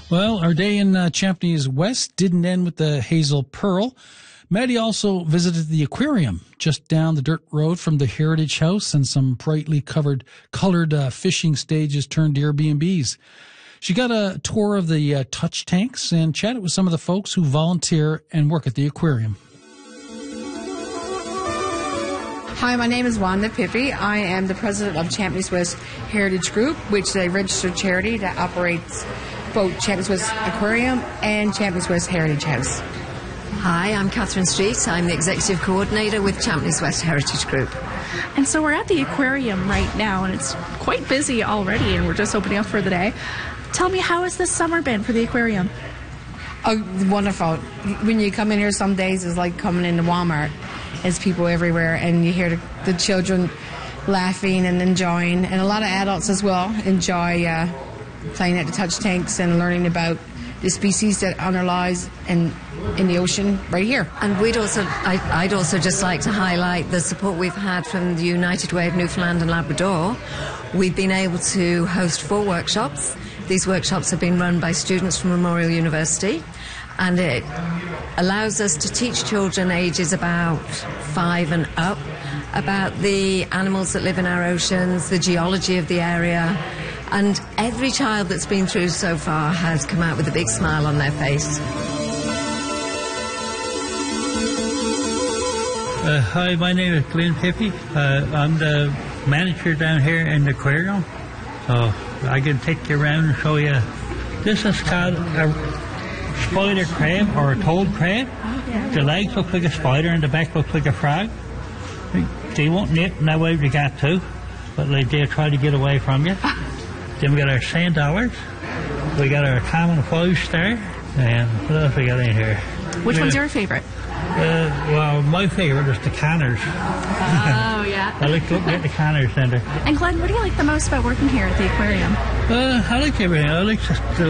Well, our day in Champneys West didn't end with the Hazel Pearl. Maddie also visited the aquarium just down the dirt road from the Heritage House, and some brightly colored fishing stages turned Airbnbs. She got a tour of the touch tanks and chatted with some of the folks who volunteer and work at the aquarium. Hi, my name is Wanda Pippi. I am the president of Champneys West Heritage Group, which is a registered charity that operates both Champneys West Aquarium and Champneys West Heritage House. Hi, I'm Catherine Street. I'm the executive coordinator with Champneys West Heritage Group. And so we're at the aquarium right now, and it's quite busy already, and we're just opening up for the day. Tell me, how has this summer been for the aquarium? Oh, wonderful. When you come in here, some days it's like coming into Walmart. There's people everywhere, and you hear the children laughing and enjoying, and a lot of adults as well enjoy playing at the touch tanks and learning about the species that underlies in the ocean right here. And I'd also just like to highlight the support we've had from the United Way of Newfoundland and Labrador. We've been able to host 4 workshops. These workshops have been run by students from Memorial University, and it allows us to teach children ages about 5 and up about the animals that live in our oceans, the geology of the area. And every child that's been through so far has come out with a big smile on their face. Hi, my name is Glenn Pippi. I'm the manager down here in the aquarium. So I can take you around and show you. This is called a spider crab or a toad crab. The legs look like a spider and the back looks like a frog. They won't nip no way they got to, but they'll try to get away from you. Then we got our sand dollars. We got our common foliage star. And what else we got in here? Which one's your favorite? Well, my favorite is the canners. Oh, yeah. I like looking at the canners in there. And Glenn, what do you like the most about working here at the aquarium? I like everything. I like the